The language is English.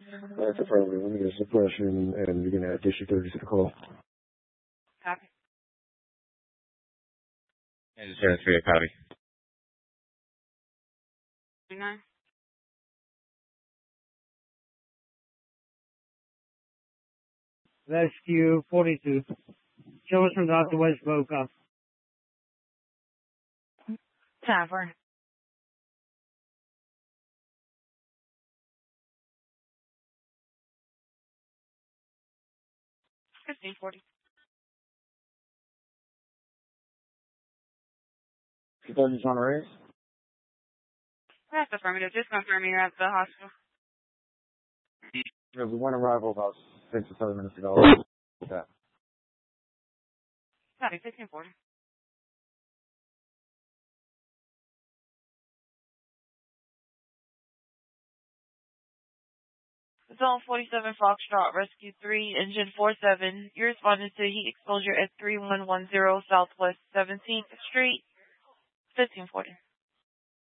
That's affirmative. Let me get suppression, and you're going to add District 30 to the call. Copy. And just here's for your copy. 29. Rescue 42. Show us from Dr. West Boca. Tavern. 1540. Security's on the raise? That's affirmative. Just confirming you're at the hospital. Yeah, we went arrival about 6 or 7 minutes ago. Okay. Copy. 1540. Zone 47 Foxtrot, Rescue 3, Engine 47. You're responding to heat exposure at 3110 Southwest 17th Street, 1540.